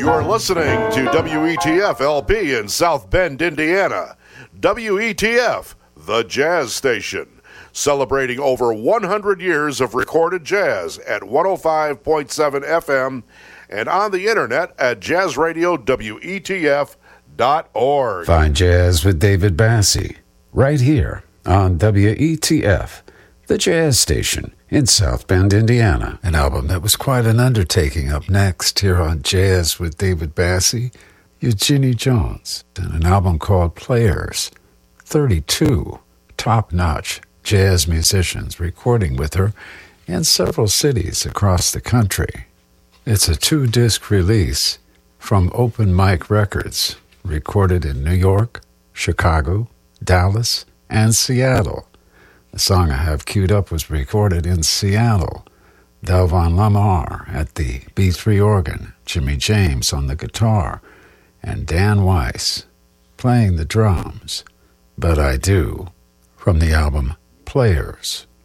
You're listening to WETF LP in South Bend, Indiana. WETF, the jazz station, celebrating over 100 years of recorded jazz at 105.7 FM and on the internet at jazzradiowetf.org. Fine Jazz with David Bassie, right here on WETF, the jazz station in South Bend, Indiana. An album that was quite an undertaking. Up next here on Jazz with David Bassie, Eugenie Jones, and an album called Players. 32 top-notch jazz musicians recording with her in several cities across the country. It's a 2-disc release from Open Mic Records, recorded in New York, Chicago, Dallas, and Seattle. The song I have queued up was recorded in Seattle. Delvon Lamar at the B3 organ, Jimmy James on the guitar, and Dan Weiss playing the drums. But I Do, from the album Players.